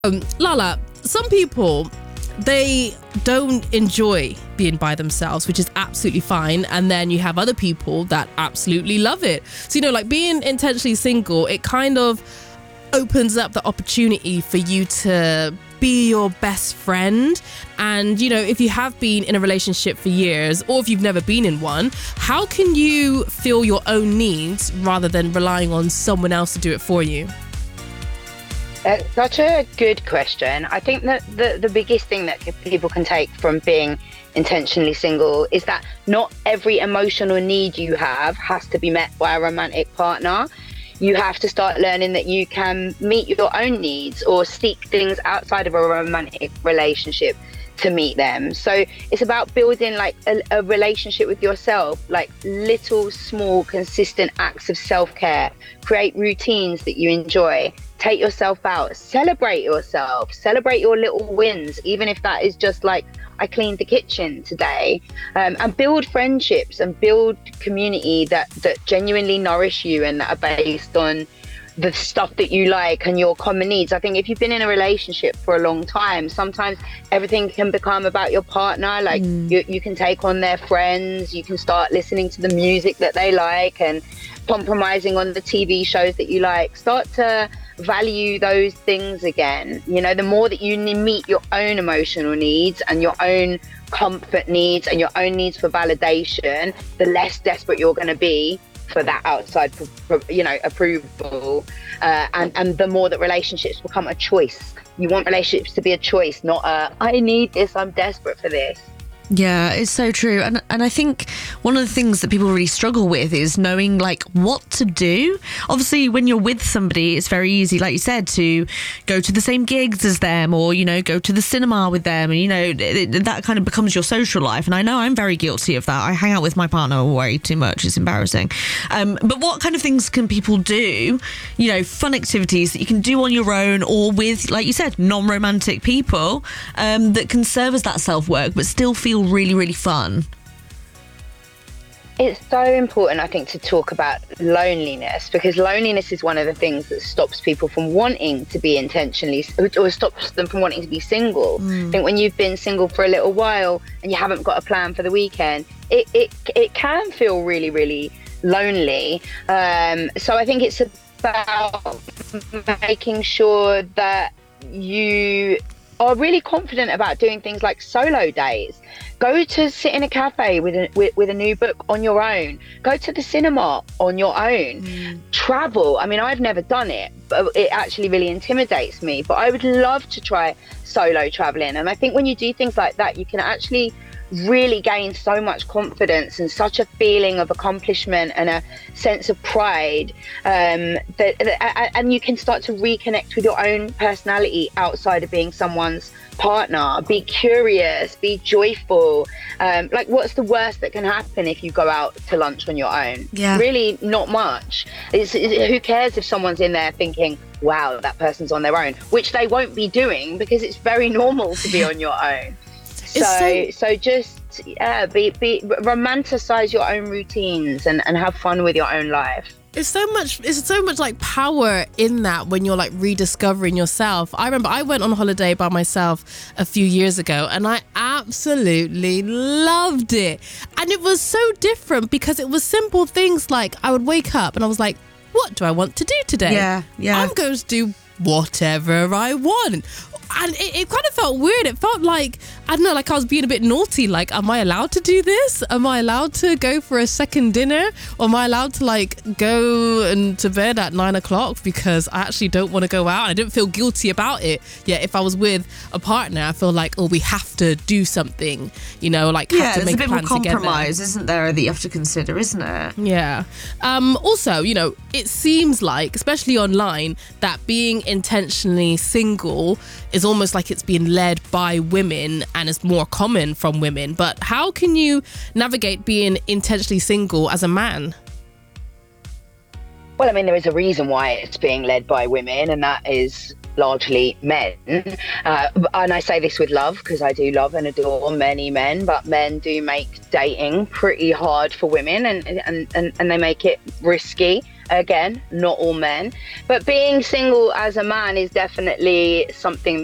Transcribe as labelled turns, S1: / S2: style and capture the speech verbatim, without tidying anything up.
S1: Um, Lala, some people, they don't enjoy being by themselves, which is absolutely fine. And then you have other people that absolutely love it. So, you know, like being intentionally single, it kind of opens up the opportunity for you to be your best friend. And, you know, if you have been in a relationship for years, or if you've never been in one, how can you fill your own needs rather than relying on someone else to do it for you?
S2: That's such a good question. I think that the, the biggest thing that people can take from being intentionally single is that not every emotional need you have has to be met by a romantic partner. You have to start learning that you can meet your own needs or seek things outside of a romantic relationship to meet them. So it's about building like a, a relationship with yourself, like little, small, consistent acts of self-care. Create routines that you enjoy. Take yourself out, celebrate yourself, celebrate your little wins, even if that is just like, I cleaned the kitchen today, um, and build friendships and build community that, that genuinely nourish you and that are based on the stuff that you like and your common needs. I think if you've been in a relationship for a long time, sometimes everything can become about your partner. Like mm. you, you can take on their friends, you can start listening to the music that they like and compromising on the T V shows that you like. Start to value those things again. You know, the more that you meet your own emotional needs and your own comfort needs and your own needs for validation, the less desperate you're going to be for that outside, you know, approval. Uh, and, and the more that relationships become a choice. You want relationships to be a choice, not a, I need this, I'm desperate for this.
S3: Yeah, it's so true. And and I think one of the things that people really struggle with is knowing like what to do. Obviously, when you're with somebody, it's very easy, like you said, to go to the same gigs as them or, you know, go to the cinema with them. And, you know, it, that kind of becomes your social life. And I know I'm very guilty of that. I hang out with my partner way too much. It's embarrassing. Um, but what kind of things can people do, you know, fun activities that you can do on your own or with, like you said, non-romantic people um, that can serve as that self-work but still feel really, really fun?
S2: It's so important, I think, to talk about loneliness, because loneliness is one of the things that stops people from wanting to be intentionally, or stops them from wanting to be single. Mm. I think when you've been single for a little while and you haven't got a plan for the weekend, it it, it can feel really, really lonely. Um, so I think it's about making sure that you are really confident about doing things like solo days. Go to sit in a cafe with a, with, with a new book on your own. Go to the cinema on your own. Mm. Travel. I mean, I've never done it, but it actually really intimidates me. But I would love to try solo traveling. And I think when you do things like that, you can actually really gain so much confidence and such a feeling of accomplishment and a sense of pride, um, that, that and you can start to reconnect with your own personality outside of being someone's partner. Be curious, be joyful. Um, like, what's the worst that can happen if you go out to lunch on your own?
S3: Yeah.
S2: Really, not much. It's, it, who cares if someone's in there thinking, wow, that person's on their own, which they won't be doing because it's very normal to be on your own. So, so, so just yeah, be, be romanticize your own routines and, and have fun with your own life.
S1: It's so much, it's so much like power in that when you're like rediscovering yourself. I remember I went on holiday by myself a few years ago and I absolutely loved it. And it was so different because it was simple things like I would wake up and I was like, what do I want to do today?
S3: Yeah, yeah.
S1: I'm going to do whatever I want. And it, it kind of felt weird. It felt like, I don't know, like I was being a bit naughty. Like, am I allowed to do this? Am I allowed to go for a second dinner? Or am I allowed to like go and to bed at nine o'clock because I actually don't want to go out? I didn't feel guilty about it. Yeah, if I was with a partner, I feel like, oh, we have to do something, you know, like
S3: yeah,
S1: have to make
S3: there's a bit more compromise,
S1: together.
S3: Isn't there, that you have to consider, isn't it?
S1: Yeah. Um, also, you know, it seems like, especially online, that being intentionally single is almost like it's being led by women and is more common from women. But how can you navigate being intentionally single as a man?
S2: Well, I mean, there is a reason why it's being led by women, and that is largely men. Uh, and I say this with love because I do love and adore many men, but men do make dating pretty hard for women, and and, and, and they make it risky. again, not all men, but being single as a man is definitely something